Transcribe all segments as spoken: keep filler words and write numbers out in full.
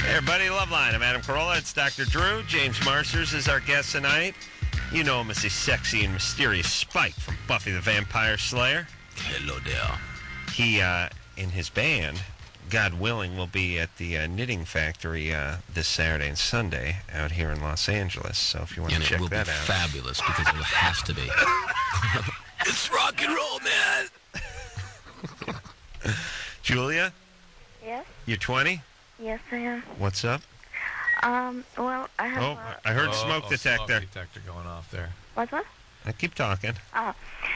Hey, everybody, Loveline. I'm Adam Carolla. It's Doctor Drew. James Marsters is our guest tonight. You know him as the sexy and mysterious Spike from Buffy the Vampire Slayer. Hello there. He, uh, in his band, God willing, will be at the uh, Knitting Factory uh, this Saturday and Sunday out here in Los Angeles. So if you want And to it check will that be out. fabulous because it will have to be. It's rock and roll, man. Julia, Yes, you're twenty? yes, I am. What's up? Um, well, I have. Oh, uh, I heard Oh, smoke oh, detector. Smoke detector going off there. what? What? I keep talking. Uh,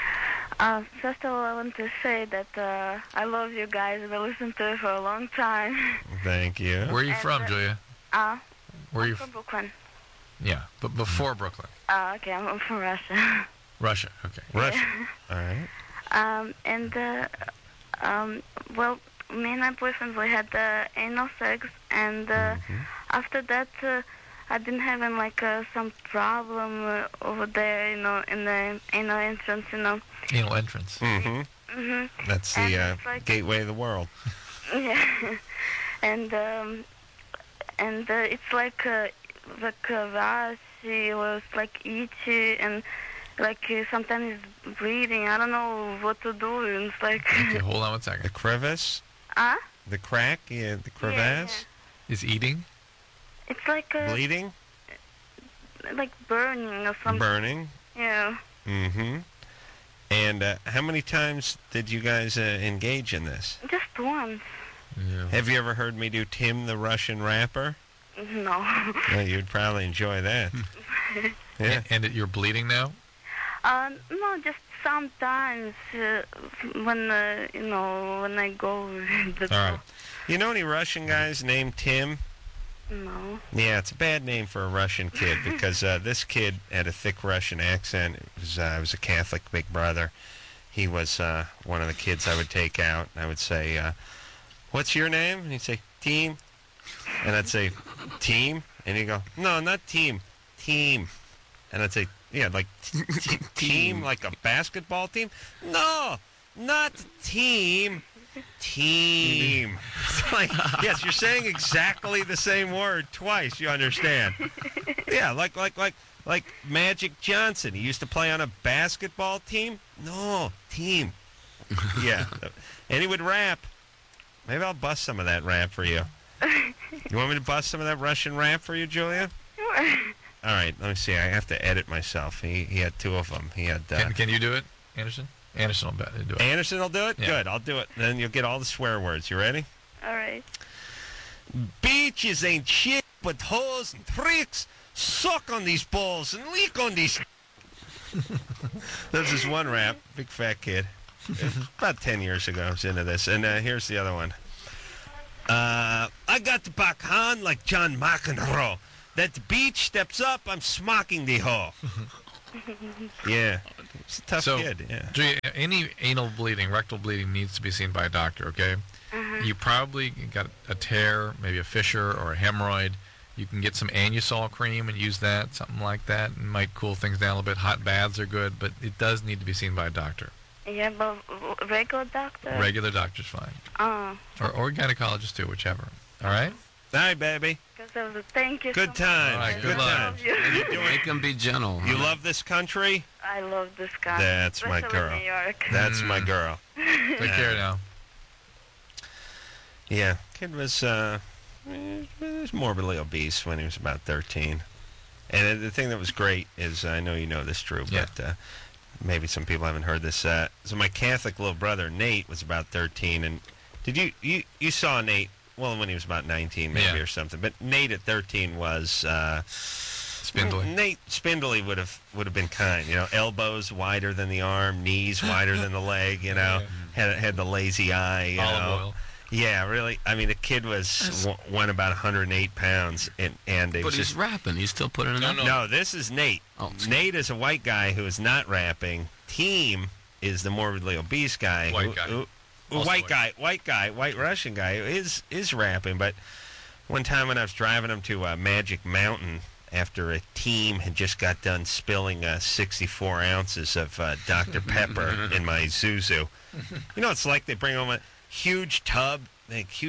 uh, first of all, I want to say that uh, I love you guys. I've listened to it for a long time. Thank you. Where are you And, from, uh, Julia? Uh, Where are you? from F- Brooklyn. yeah, but before Brooklyn, Uh, okay, I'm, I'm from Russia. Russia. Okay. Russia. All right. um, and uh, um, well, me and my boyfriend we had uh, anal sex, and uh, Mhm. after that, uh, I've been having like uh, some problem uh, over there, you know, in the anal entrance, you know. Anal entrance. Mm-hmm. Mhm. That's And the uh, it's like- gateway of the world. Yeah, and um, and uh, it's like uh, like uh, rashi, or it's like itchy, and like uh, sometimes it's bleeding. I don't know what to do. And it's like, Okay, hold on one The second. crevice, ah, the crack, yeah, the crevasse, Is eating? it's like uh, bleeding, like burning or something. burning. Yeah. Mm-hmm. And uh, how many times did you guys uh, engage in this? Just once. Yeah. Have you ever heard me do Tim the Russian Rapper? No. Well, you'd probably enjoy that. Yeah. And, and you're bleeding now? Um, no, just sometimes uh, when uh, you know when I go. But All right. You know any Russian guys named Tim? No. Yeah, it's a bad name for a Russian kid because uh, this kid had a thick Russian accent. It was, uh, I was a Catholic big brother. He was uh, one of the kids I would take out. And I would say, uh, what's your name? And he'd say, Team. And I'd say, Team? And he'd go, no, not Team. Team. And I'd say, yeah, like t- t- team, like a basketball team? No, not team. Team. It's like, yes, you're saying exactly the same word twice. You understand? Yeah, like like like like Magic Johnson. He used to play on a basketball team. No, team. Yeah, and he would rap. Maybe I'll bust some of that rap for you. You want me to bust some of that Russian rap for you, Julia? All right, let me see. I have to edit myself. He he had two of them. He had. Uh, Can, can you do it, Anderson? Anderson will bet do it. Anderson will do it? Yeah. Good, I'll do it. Then you'll get all the swear words. You ready? All right. Beaches ain't shit but hoes and tricks. Suck on these balls and leak on these. There's this one rap, big fat kid. About ten years ago, I was into this. And uh, here's the other one. Uh, I got the backhand like John McEnroe. That the beach steps up, I'm smocking the hoe. Yeah, it's a tough So, kid. Yeah. Julia, any anal bleeding, rectal bleeding needs to be seen by a doctor, okay? You probably got a tear, maybe a fissure or a hemorrhoid. You can get some Anusol cream and use that, something like that. It might cool things down a little bit. Hot baths are good, but it does need to be seen by a doctor. Yeah, but w- regular doctor. Regular doctor's fine. Oh. Or, or gynecologist too, whichever. All right? All right, baby. Because I was a thank you. Good so much. times. All right, good good luck. times. I love you. Make him be gentle. You love this country? I love this guy. That's my especially girl. New York. That's my Mm. girl. Take care now. Yeah, kid was uh, he was morbidly obese when he was about thirteen. And the thing that was great is, I know you know this, Drew, Yeah. but uh, maybe some people haven't heard this. Uh, so my Catholic little brother Nate was about thirteen, and did you you you saw Nate? Well, when he was about nineteen, maybe, Yeah. or something. But Nate at thirteen was uh, Spindly. Nate Spindly would have would have been kind, you know, elbows wider than the arm, knees wider than the leg, you know, had had the lazy eye, you know. Olive oil. Yeah, really. I mean, the kid was w- won about one hundred eight pounds, and and it But was he's just rapping. He's still putting it No, up. no. no. This is Nate. Oh, excuse- Nate is a white guy who is not rapping. Team is the morbidly obese guy. White who- guy. who- who- Also white white. guy, white guy, white Russian guy who is is rapping. But one time when I was driving him to uh, Magic Mountain after a team had just got done spilling uh, sixty-four ounces of uh, Doctor Pepper in my Zuzu. You know, it's like they bring home a huge tub, like huge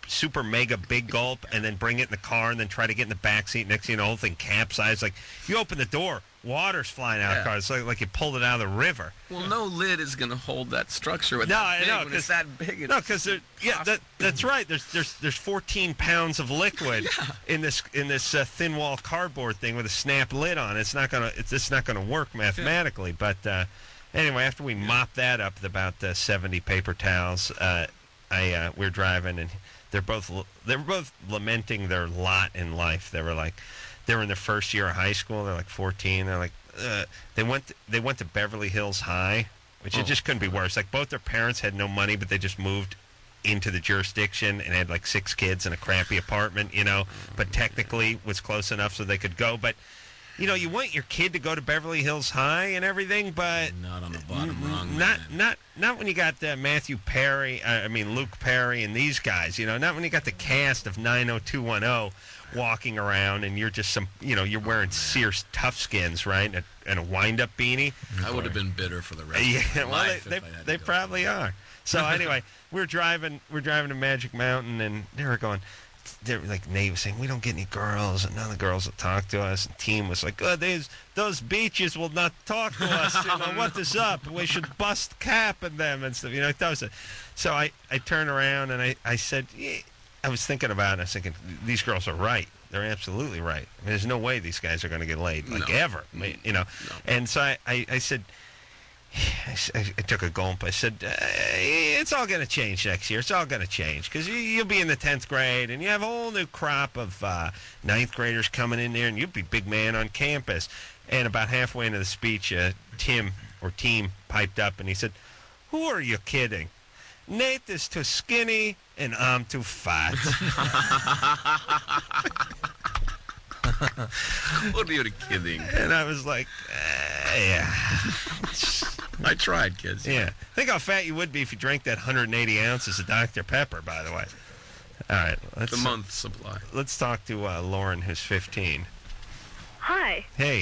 super mega big gulp and then bring it in the car and then try to get in the back seat. Next thing you know, the whole thing capsized. Like, you open the door, water's flying out of Yeah. the car. It's like, like you pulled it out of the river. Well, no lid is going to hold that structure with No, that I big. know, when 'cause- it's that big. It's No, because yeah, that, that's right. There's there's there's fourteen pounds of liquid in this in this uh, thin wall cardboard thing with a snap lid on. It's not gonna it's, it's not gonna work mathematically. But uh, anyway, after we mopped that up with about uh, seventy paper towels, uh, I uh, we we're driving and they're both they were both lamenting their lot in life. They were like they were in their first year of high school. They're like fourteen. They're like uh, they went to, they went to Beverly Hills High. Which it just couldn't be worse. Like, both their parents had no money, but they just moved into the jurisdiction and had like six kids in a crappy apartment, you know, but technically was close enough so they could go. But, you know, you want your kid to go to Beverly Hills High and everything, but not on the bottom rung. not man. not not when you got uh, Matthew Perry, uh, I mean Luke Perry and these guys, you know, not when you got the cast of nine oh two one oh walking around and you're just some, you know, you're wearing Sears Toughskins, right, and a, and a wind-up beanie. I would have been bitter for the rest Yeah, of my well, life they, if they, I had to they go. probably are. So anyway, we're driving, we're driving to Magic Mountain, and they were going. They're like Nate was saying, we don't get any girls, and none of the girls will talk to us. And Team was like, oh, those those beaches will not talk to us. You know, what is up? We should bust cap in them and stuff. You know, that was it. So I I turned around and I I said, yeah. I was thinking about it. I was thinking, these girls are right. They're absolutely right. I mean, there's no way these guys are going to get laid, like No. ever. I mean, you know. No. And so I, I, I said, I, s- I- I took a gulp. I said, uh, it's all going to change next year. It's all going to change because you, you'll be in the tenth grade and you have a whole new crop of uh, ninth graders coming in there and you'll be big man on campus. And about halfway into the speech, uh, Tim or Team piped up and he said, who are you kidding? Nate is too skinny and I'm too fat. What are you kidding? And I was like, uh, yeah. I tried, kids. Yeah. Think how fat you would be if you drank that one hundred eighty ounces of Doctor Pepper, by the way. All right. Let's, The month supply. let's talk to uh, Lauren, who's fifteen. Hi. Hey.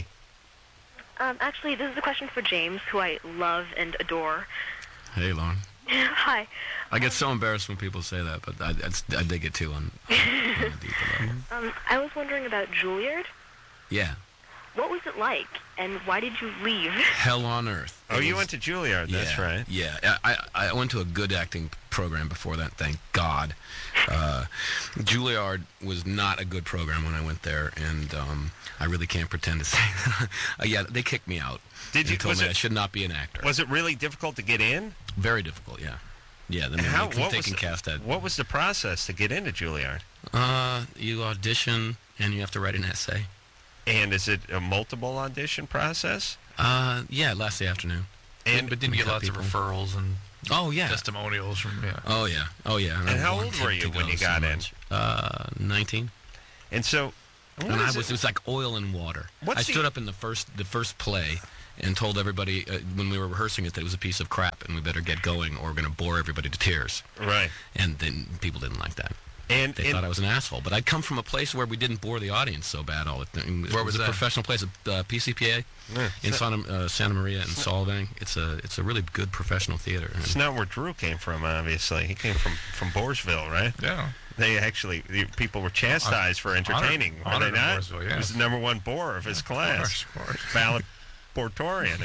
Um, actually, this is a question for James, who I love and adore. Hey, Lauren. Hi. I get so embarrassed when people say that, but I, I, I dig it too on, on a deeper level. Um, I was wondering about Juilliard. Yeah. What was it like, and why did you leave? Hell on earth. Oh, It you was- went to Juilliard. That's yeah, right. Yeah, I, I I went to a good acting program before that, thank God. Uh, Juilliard was not a good program when I went there, and um, I really can't pretend to say that. uh, yeah, they kicked me out. Did They you? told Was me I it, should not be an actor. was it really difficult to get in? Very difficult, yeah. Yeah, the How? you can, What they was can the, cast that. What was the process to get into Juilliard? Uh, you audition, and you have to write an essay. And is it a multiple audition process? Uh, yeah, it lasts the afternoon. And But didn't you get cut lots people. of referrals and Oh, yeah. testimonials from, yeah. Oh, yeah. Oh, yeah. And I how wanted old were to you when go you so got in? much. Uh, nineteen. and so, what And I is was, it- it was like oil and water. What's I stood the- up in the first the first play and told everybody uh, when we were rehearsing it that it was a piece of crap and we better get going or we're going to bore everybody to tears. right. And then people didn't like that. And, They and thought I was an asshole. But I'd come from a place where we didn't bore the audience so bad all the time. It Where was a that? professional place, uh, P C P A Yeah. in Santa, uh, Santa Maria and Solvang. It's a it's a really good professional theater. It's And not where Drew came from, obviously. He came from, from Boersville, right? Yeah. They actually, the people were chastised for entertaining, were honored they in not? Boersville, He yes. was the number one bore of his class. Of course, of course. Valedictorian.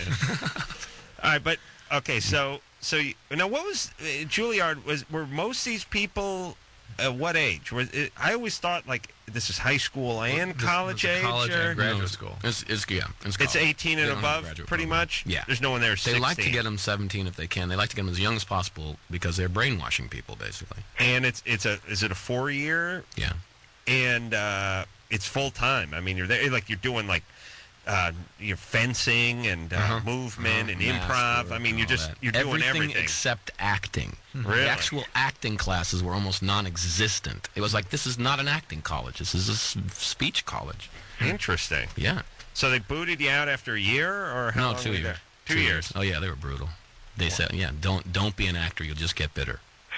All right, but, okay, so, so you, now what was, uh, Juilliard, was, were most of these people, uh, what age? Was it, I always thought, like, this is high school and This- college this is age? college or- and graduate No, school. It's, it's yeah. It's, It's college. eighteen and They don't have a above, graduate pretty program. much? Yeah. There's no one there They sixteen. like to get them seventeen if they can. They like to get them as young as possible because they're brainwashing people, basically. And it's, it's a, is it a four-year? Yeah. And uh, it's full time. I mean, you're there, like you're doing like uh, you're fencing and uh, Uh-huh. movement Uh-huh. and Math improv. work I mean, and you're all just that. you're doing everything everything. except acting. Really? The actual acting classes were almost non-existent. It was like, this is not an acting college. This is a s- speech college. Interesting. Yeah. So they booted you out after a year, or how No, long two were you years. there? Two, years. Oh yeah, they were brutal. They said, yeah, don't don't be an actor. You'll just get bitter.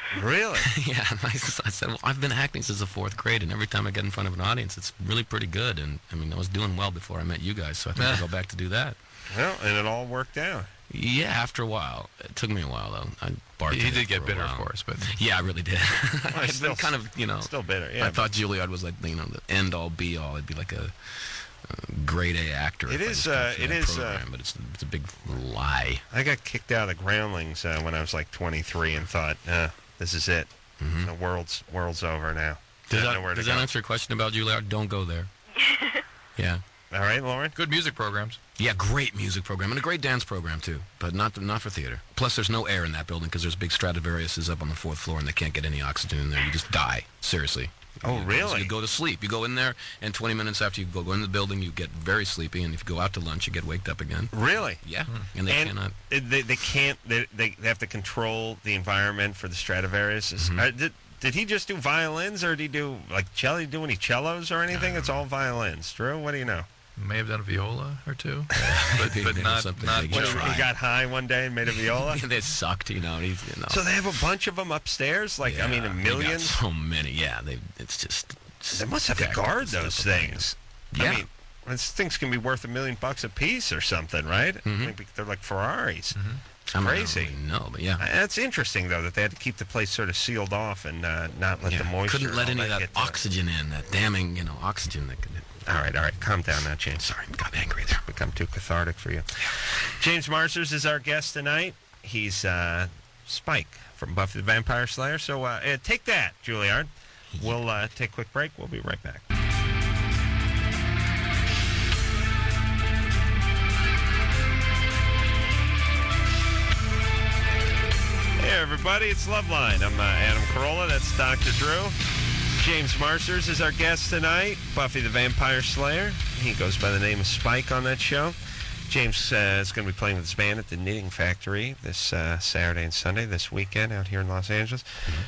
Really? Yeah, and I, s- I said, well, I've been acting since the fourth grade, and every time I get in front of an audience, it's really pretty good. And I mean, I was doing well before I met you guys, so I think I'll go back to do that. Well, and it all worked out. Yeah, after a while. It took me a while, though. I bartended He did for get a bitter, of while. course, but Yeah, I really did. I'd still- been kind of, you know, Still bitter, yeah. I thought Juilliard was like, you know, the end-all, be-all. It'd be like a, a grade-A actor. It if I is, just got uh, through it that is, uh, program, but it's, it's a big lie. I got kicked out of the Groundlings uh, when I was like twenty-three and thought, uh, this is it. Mhm. The world's world's over now. Does Got that, nowhere to does go. that answer your question about Juilliard? Don't go there. Yeah. All right, Lauren? good music programs. Yeah, great music program and a great dance program too, but not not for theater. Plus, there's no air in that building because there's big Stradivariuses up on the fourth floor and they can't get any oxygen in there. You just die. Seriously. Oh, You- really? You go to sleep. You go in there, and twenty minutes after you go, go in the building, you get very sleepy, and if you go out to lunch, you get waked up again. Really? Yeah, and they and cannot. it- they, they can't, they, they they have to control the environment for the Stradivarius. Mm-hmm. Uh, did, did he just do violins, or did he do, like, cello? Did he do any cellos or anything? It's all violins. Drew, what do you know? May have done a viola or two, but, Maybe but there was not something not big What, you he, try. he got high one day and made a viola? They sucked, you know. He's, you know. So they have a bunch of them upstairs? Like, I mean, Yeah, a they got million? So many. Yeah, they. It's just. They must have to stacked guard with stuff those up there. things. Yeah. I mean, those things can be worth a million bucks a piece or something, right? Mhm. I mean, they're like Ferraris. It's I mean, I don't crazy. really know, but yeah. Uh, That's interesting, though, that they had to keep the place sort of sealed off and uh, not let yeah. the moisture. Couldn't let and all any of that get to it. oxygen in. That damning, you know, oxygen that could. All right, all right. Calm down now, James. Sorry, got angry there. Become too cathartic for you. James Marsters is our guest tonight. He's uh, Spike from Buffy the Vampire Slayer. So uh, uh, take that, Juilliard. We'll uh, take a quick break. We'll be right back. Hey, everybody. It's Loveline. I'm uh, Adam Carolla. That's Doctor Drew. James Marsters is our guest tonight, Buffy the Vampire Slayer. He goes by the name of Spike on that show. James uh, is going to be playing with his band at the Knitting Factory this uh, Saturday and Sunday, this weekend out here in Los Angeles.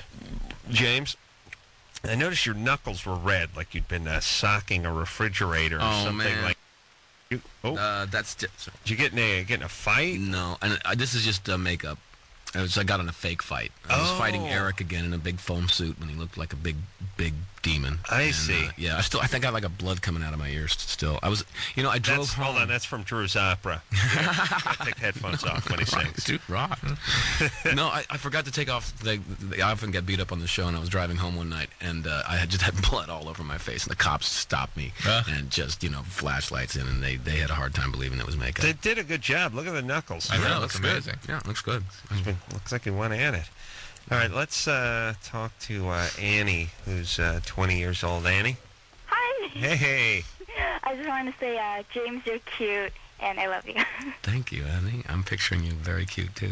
James, I noticed your knuckles were red, like you'd been uh, socking a refrigerator or Oh, something man. like. You, oh, Uh, that's just. did you get in a get in a fight? No, and uh, this is just uh, makeup. I, was, I got in a fake fight. I was Oh. fighting Eric again in a big foam suit when he looked like a big, big demon. I And, see. Uh, yeah, I still. I think I got like a blood coming out of my ears. Still, I was. You know, I drove That's, home. hold on, that's from Drew's opera. You gotta take the headphones off when he sings. Dude, rock. no, I, I forgot to take off. The, the, I often get beat up on the show, and I was driving home one night, and uh, I had just had blood all over my face, and the cops stopped me Huh? and just, you know, flashlights in, and they, they had a hard time believing it was makeup. They did a good job. Look at the knuckles. I know, Yeah, it looks looks amazing. good. Yeah, it looks good. It's been- looks like he went at it. All right, let's uh, talk to uh, Annie, who's uh, twenty years old. Annie? Hi. Hey. I just want to say, uh, James, you're cute, and I love you. Thank you, Annie. I'm picturing you very cute, too.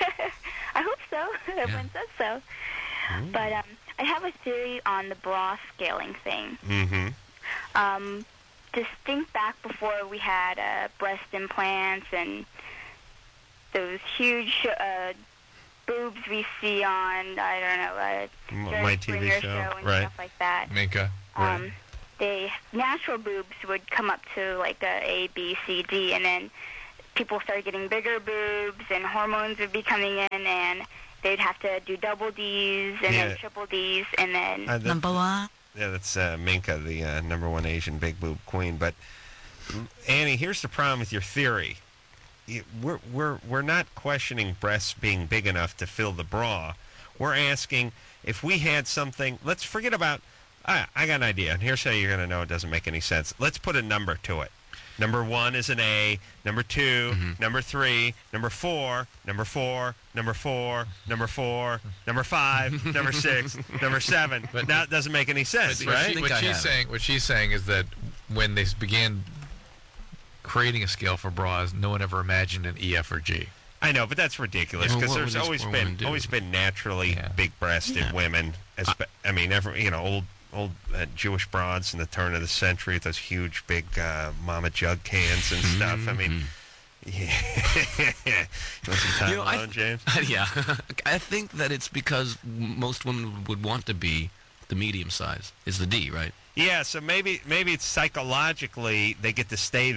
I hope so. Everyone says so. But um, I have a theory on the bra scaling thing. Mm-hmm. Um, just think back before we had uh, breast implants and those huge uh, boobs we see on, I don't know, uh, M- Jerry my T V Springer show, and right. stuff like that. Minka. Right. Um, they natural boobs would come up to like a A, B, C, D, and then people started getting bigger boobs, and hormones would be coming in, and they'd have to do double Ds and Yeah. then triple Ds, and then Uh, the- Number one. Yeah, that's uh, Minka, the uh, number one Asian big boob queen. But mm, Annie, here's the problem with your theory. You- We're we're we're not questioning breasts being big enough to fill the bra. We're asking if we had something. Let's forget about. Ah, I got an idea, and here's how you're going to know it doesn't make any sense. Let's put a number to it. Number one is an A. Number two, number three, number four, number four, number four, number four, number five, number six, number seven. But- now it doesn't make any sense, What, right? she, think what I she's have it. saying, what she's saying is that when they s- began creating a scale for bras, no one ever imagined an E, F, or G. I know, but that's ridiculous Well, because what there's would these always poor been women do? always been naturally Yeah. big-breasted Yeah. women. Espe- I mean, every you know, old old uh, Jewish broads in the turn of the century with those huge, big uh, Mama Jug cans and stuff. I mean, yeah. You want some time You know, I- alone, James? yeah. I think that it's because m- most women would want to be the medium size, is the D, right? Yeah, so maybe maybe it's psychologically they get to stay there.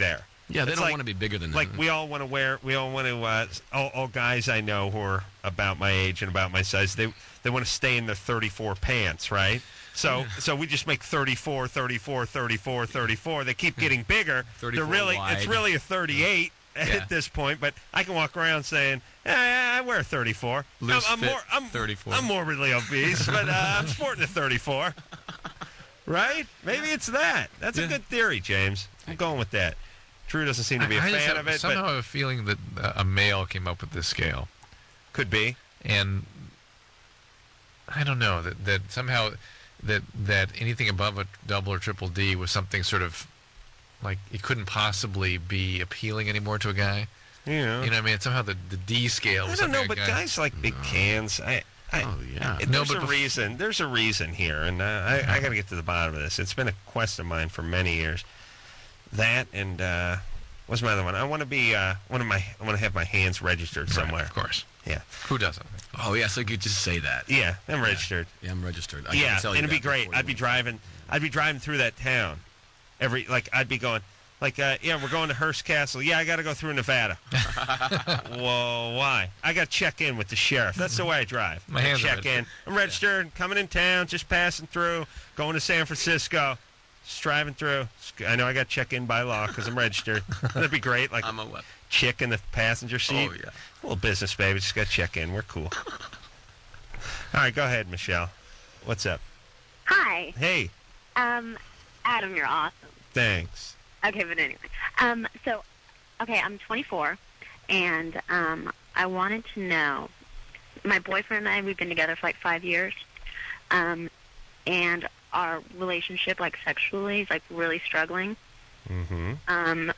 Yeah, they It's don't like- want to be bigger than Like them. we all want to wear, we all want to. Uh, all, all guys I know who are about my age and about my size, they they want to stay in their thirty-four pants, right? So so we just make thirty-four, thirty-four, thirty-four, thirty-four. They keep getting bigger. They're thirty-four really, wide. it's really a thirty-eight Yeah. at this point. But I can walk around saying, eh, I wear thirty-four. Loose I'm, I'm fit more, I'm, thirty-four. I'm morbidly obese, but uh, I'm sporting a thirty-four. Right? Maybe it's that. That's a Yeah. good theory, James. I'm going with that. Drew doesn't seem to be a I, I just fan have, of it, somehow but have a feeling that uh, a male came up with this scale, could be. and I don't know that that somehow that that anything above a double or triple D was something sort of like it couldn't possibly be appealing anymore to a guy. You know. You know what I mean? Somehow the, the D scale I was don't know, something but a guy, guys like big cans. I, I, Oh, yeah. it- No, there's but a bef- reason. There's a reason here, and uh, I, I got to get to the bottom of this. It's been a quest of mine for many years. That and uh, what's my other one? I want to be uh, one of my. I want to have my hands registered Right, somewhere. of course. Yeah, Who doesn't? Oh, yeah, so you could just say that. yeah, I'm registered. Yeah, I'm registered. I Yeah, can tell and you it'd be that great. before you I'd be went. driving. I'd be driving through that town. Every like I'd be going. Like, uh, yeah, we're going to Hearst Castle. Yeah, I got to go through Nevada. Whoa, why? I got to check in with the sheriff. That's the way I drive. My I hands are check registered. in. I'm registered, coming in town, just passing through, going to San Francisco, just driving through. I know I got to check in by law because I'm registered. That'd be great. Like I'm a what? chick in the passenger seat. Oh, yeah. A little business, baby. Just got to check in. We're cool. All right, go ahead, Michelle. What's up? Hi. Hey, Um, Adam, you're awesome. thanks. Okay, but anyway. Um, so, okay, I'm twenty-four, and um, I wanted to know, my boyfriend and I, we've been together for like five years, um, and our relationship, like sexually, is like really struggling. Mm-hmm. Um,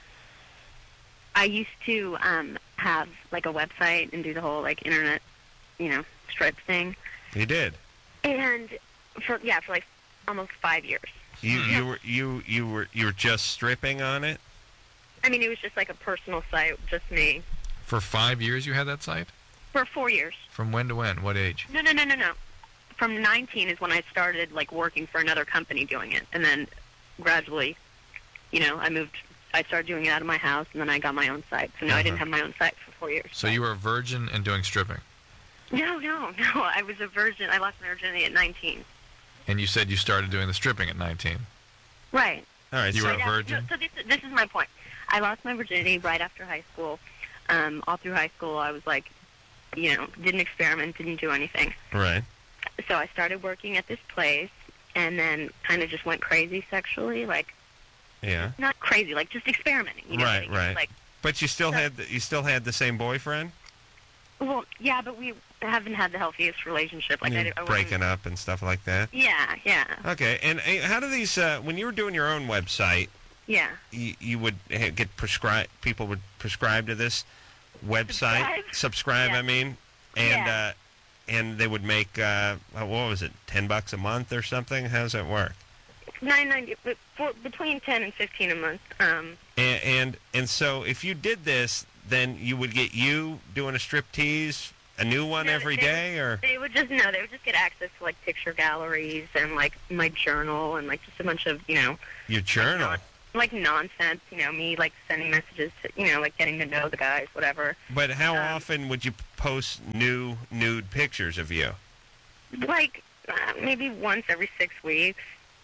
I used to um, have like a website and do the whole like internet, you know, strip thing, You did. and for yeah, for like almost five years. You you were you you were you were just stripping on it. I mean, it was just like a personal site, just me, For five years you had that site? for four years. From when to when? What age? No, no, no, no, no. From nineteen is when I started like working for another company doing it, and then gradually, you know, I moved. I started doing it out of my house, and then I got my own site. So no, I didn't Uh-huh. have my own site for four years. So you were a virgin and doing stripping. No, no, no. I was a virgin. I lost my virginity at nineteen. And you said you started doing the stripping at nineteen. Right. All right. You so were a Right after- virgin? no, so this, this is my point. I lost my virginity right after high school. Um, all through high school, I was like, you know, didn't experiment, didn't do anything. right. So I started working at this place, and then kind of just went crazy sexually, like Yeah. not crazy, like just experimenting. You know, Right, getting into, right. Like, But you still So- had the, you still had the same boyfriend. well, yeah, but we haven't had the healthiest relationship. Like, I, You I wasn't- breaking up and stuff like that. Yeah, yeah, Okay. And uh, how do these? Uh, when you were doing your own website, yeah. you, you would ha- get prescribed. People would prescribe to this website. Subscribe? Subscribe, Yeah. I mean, and Yeah. uh, and they would make uh, what was it? Ten bucks a month or something? How does that work? Nine ninety, but for between ten and fifteen a month. Um, And, and and so if you did this, then you would get you doing a striptease, a new one No, every they- day, or they would just no, they would just get access to like picture galleries and like my journal and like just a bunch of you know your journal. non- like nonsense. You know, me like sending messages to you know like getting to know the guys, whatever. But how Um, often would you post new nude pictures of you? Like uh, maybe once every six weeks.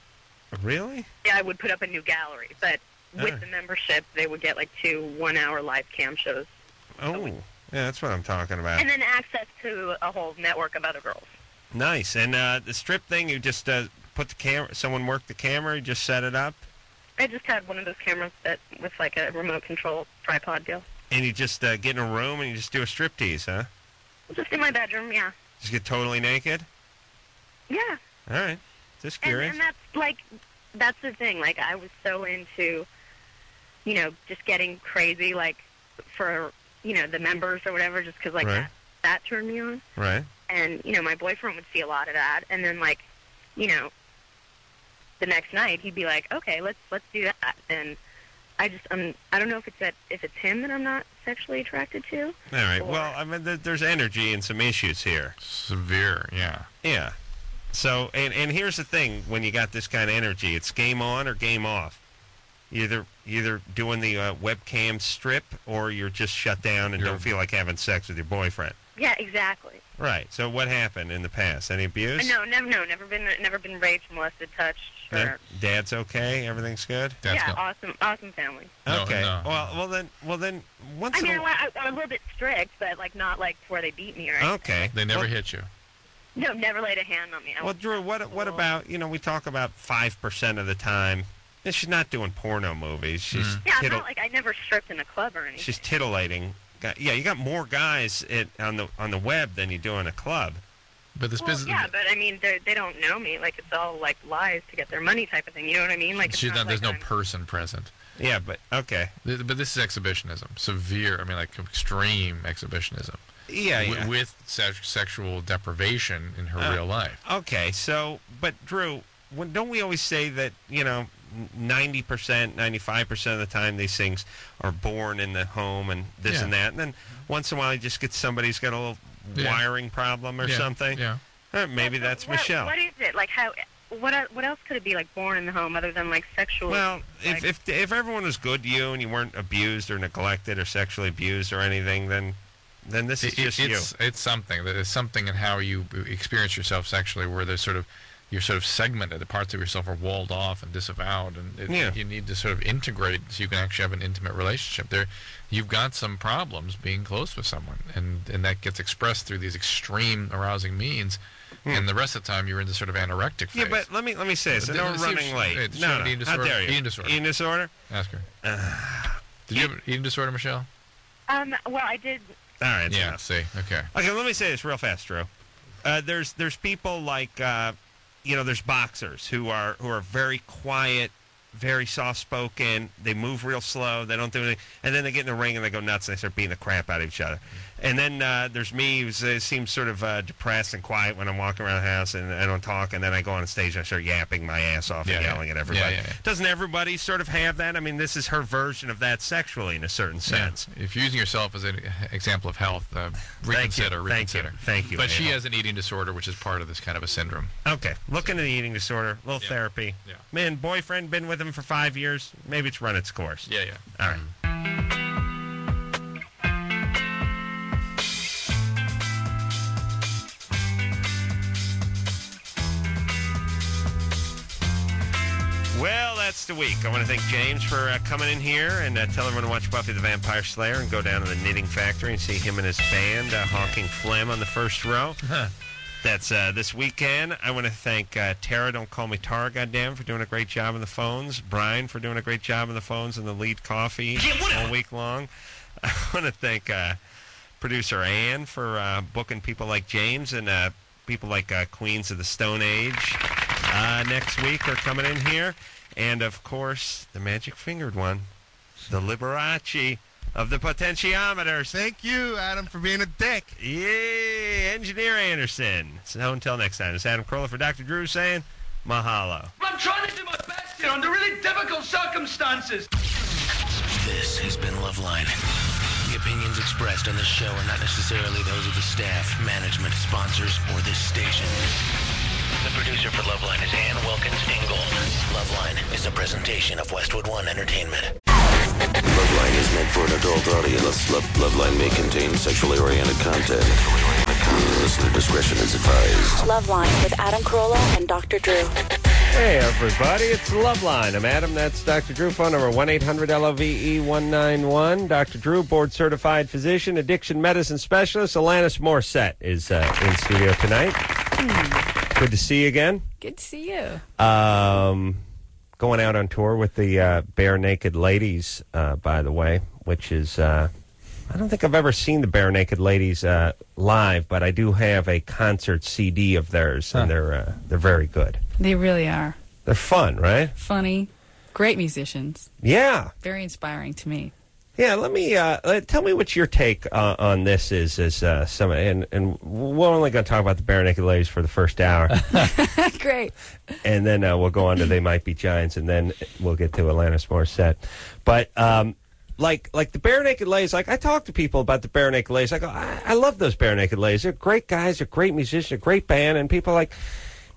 Really? Yeah, I would put up a new gallery, but with Ah. the membership, they would get like two one-hour live cam shows, Oh, yeah, that's what I'm talking about. and then access to a whole network of other girls. Nice. And uh, the strip thing, you just uh, put the camera. Someone worked the camera. You just set it up, I just had one of those cameras that with like a remote control tripod deal. and you just uh, get in a room and you just do a striptease, huh? Just in my bedroom, yeah. Just get totally naked. Yeah. All right. Just And, curious. and that's like, that's the thing. Like, I was so into, you know, just getting crazy, like, for, you know, the members or whatever, just because, like, Right. that, that turned me on. Right. And, you know, my boyfriend would see a lot of that. And then, like, you know, the next night, he'd be like, okay, let's let's do that. And I just, um, I don't know if it's that, if it's him that I'm not sexually attracted to. All right. Or- Well, I mean, th- there's energy and some issues here. Severe, yeah. Yeah. So, and and here's the thing: when you got this kind of energy, it's game on or game off. Either either doing the uh, webcam strip, or you're just shut down and You're- don't feel like having sex with your boyfriend. Yeah, exactly. Right. So what happened in the past? Any abuse? No, never, no, never been, never been raped, molested, touched. Or, No? Dad's okay. Everything's good. That's yeah, good. awesome, awesome family. No, Okay. no. Well, well then, well then, once I mean, in a I, I'm a little bit strict, but like not like to where they beat me or anything. okay. They never well, hit you. No, never laid a hand on me. I Well, was- Drew, what what about, you know, we talk about five percent of the time, and she's not doing porno movies. She's Mhm. yeah, I'm tittle- not like I never stripped in a club or anything. she's titillating. Got, yeah, you got more guys at, on the on the web than you do in a club. But this well, business. yeah, but I mean, they they don't know me. Like it's all like lies to get their money type of thing. You know what I mean? Like it's She's not not, there's like no I'm- person present. Yeah, but okay. Th- But this is exhibitionism, severe. I mean, like extreme exhibition,ism Yeah, w- yeah. with se- sexual deprivation in her Uh, real life. Okay, so, but Drew, when, don't we always say that, you know, ninety percent, ninety-five percent of the time these things are born in the home and this Yeah. and that, and then once in a while you just get somebody who's got a little Yeah. wiring problem or Yeah, something? Yeah. Uh, maybe What- that's what, Michelle. What is it? Like how? What el- what else could it be like born in the home other than like sexual? Well, if, like, if if everyone was good to you and you weren't abused or neglected or sexually abused or anything, then then this is It- it- just it's you. it's something that is something in how you experience yourself sexually, where there's sort of you're sort of segmented. The parts of yourself are walled off and disavowed, and it, Yeah. you need to sort of integrate so you can actually have an intimate relationship. There, you've got some problems being close with someone, and and that gets expressed through these extreme arousing means. And the rest of the time, you're in this sort of anorectic phase. Hmm. Yeah, but let me let me say this. I know we're See if running she- late. hey, she no, had no. an eating How disorder? dare you? Eating disorder. Eating disorder? Ask her. Did you have an eating disorder, Michelle? um, well, I did. All right. it's Yeah. enough. See. Okay. Okay, let me say this real fast, Drew. Uh, there's there's people like uh, you know, there's boxers who are who are very quiet, very soft spoken. They move real slow. They don't do anything, and then they get in the ring and they go nuts and they start beating the crap out of each other. And then uh, there's me, who uh, seems sort of uh, depressed and quiet when I'm walking around the house and I don't talk. And then I go on stage and I start yapping my ass off Yeah, and yeah. yelling at everybody. Yeah, yeah, yeah. Doesn't everybody sort of have that? I mean, this is her version of that sexually in a certain sense. Yeah. If you're using yourself as an example of health, uh, reconsider. Thank you. reconsider. Thank you. But she Abel. has an eating disorder, which is part of this kind of a syndrome. Okay, look into the eating disorder, little Yeah. therapy. Yeah. Man, boyfriend been with him for five years. Maybe it's run its course. Yeah, yeah. All right. Well, that's the week. I want to thank James for uh, coming in here and uh, tell everyone to watch Buffy the Vampire Slayer and go down to the Knitting Factory and see him and his band, uh, Hawking Phlegm, on the first row. That's uh, this weekend. I want to thank uh, Tara, don't call me Tara, goddamn, for doing a great job on the phones. Brian for doing a great job on the phones and the lead coffee all week long. I want to thank uh, producer Ann for uh, booking people like James and uh, people like uh, Queens of the Stone Age uh, next week are coming in here. And, of course, the magic fingered one, the Liberace of the potentiometers. Thank you, Adam, for being a dick. Yay, Engineer Anderson. So until next time, it's Adam Carolla for Doctor Drew saying mahalo. I'm trying to do my best here under really difficult circumstances. This has been Loveline. The opinions expressed on this show are not necessarily those of the staff, management, sponsors, or this station. The producer for Loveline is Ann Wilkins Ingold. Loveline is a presentation of Westwood One Entertainment. Loveline is meant for an adult audience. Love, Loveline may contain sexually oriented content. Listener discretion is advised. Loveline with Adam Carolla and Doctor Drew. Hey, everybody, it's Loveline. I'm Adam. That's Doctor Drew. Phone number one eight hundred L O V E one nine one. Doctor Drew, board-certified physician, addiction medicine specialist. Alanis Morissette is uh, in studio tonight. Good to see you again. Good to see you. Um, going out on tour with the uh, Bare Naked Ladies, uh, by the way, which is, uh, I don't think I've ever seen the Bare Naked Ladies uh, live, but I do have a concert C D of theirs, and Huh. they're uh, they're very good. They really are. They're fun, right? Funny, great musicians. Yeah. Very inspiring to me. Yeah, let me uh, uh, tell me what your take uh, on this is. As uh, some, and and we're only going to talk about the Bare Naked Ladies for the first hour, Great. and then uh, we'll go on to They Might Be Giants, and then we'll get to Alanis Morissette. But um, like like the Bare Naked Ladies, like I talk to people about the Bare Naked Ladies. I go, I, I love those Bare Naked Ladies. They're great guys. They're great musicians. They're a great band, and people are like,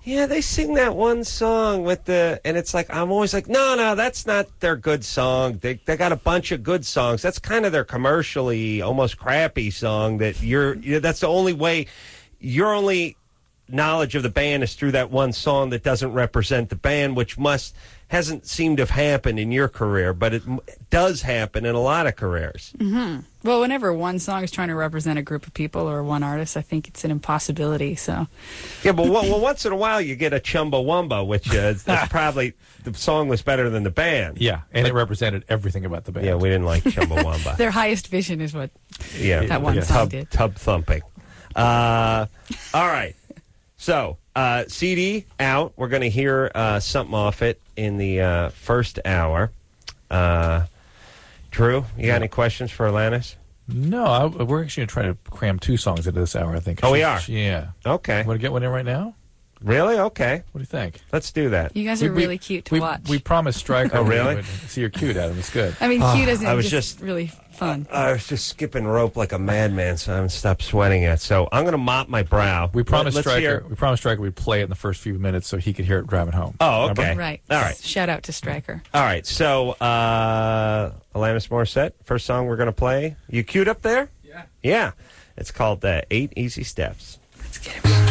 Yeah, they sing that one song with the, and it's like, I'm always like, no, no, that's not their good song. They they got a bunch of good songs. That's kind of their commercially, almost crappy song that you're, you know, that's the only way, your only knowledge of the band is through that one song that doesn't represent the band, which must, hasn't seemed to have happened in your career, but it m- does happen in a lot of careers. Mm-hmm. Well, whenever one song is trying to represent a group of people or one artist, I think it's an impossibility. So, yeah, but well, well, once in a while you get a Chumbawamba, which uh, that's probably the song was better than the band. Yeah, and but, it represented everything about the band. Yeah, we didn't like Chumbawamba. Their highest vision is what yeah, that one yeah. song tub, did. Tub thumping. Uh, all right, so uh, C D out. We're going to hear uh, something off it in the uh, first hour. Uh, Drew, you got any questions for Alanis? No, I, we're actually trying to cram two songs into this hour, I think. Oh, she, we are? She, yeah. Okay. Want to get one in right now? Really? Okay. What do you think? Let's do that. You guys are we, really we, cute to we, watch. We promised Stryker. Oh, really? Would, see, you're cute, Adam. It's good. I mean, Oh, cute isn't I was just, just really fun. I was just skipping rope like a madman, so I haven't stopped sweating yet. So I'm going to mop my brow. We promised Let's Stryker. hear- We promised Stryker we'd play it in the first few minutes so he could hear it driving home. Oh, Remember? okay. Right. All right. Shout out to Stryker. All right. So uh, Alanis Morissette, first song we're going to play. You queued up there? Yeah. Yeah. It's called uh, Eight Easy Steps. Let's get it.